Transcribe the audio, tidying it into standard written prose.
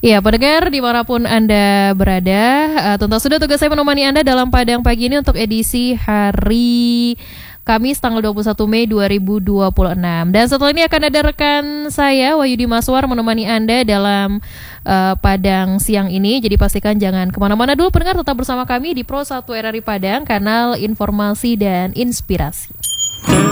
Ya, pendengar dimanapun Anda berada, tentu sudah tugas saya menemani Anda dalam Padang Pagi ini untuk edisi hari Kamis tanggal 21 Mei 2026. Dan setelah ini akan ada rekan saya, Wahyudi Maswar, menemani Anda dalam Padang siang ini. Jadi pastikan jangan kemana-mana dulu, pendengar, tetap bersama kami di Pro 1 RRI Padang, kanal informasi dan inspirasi.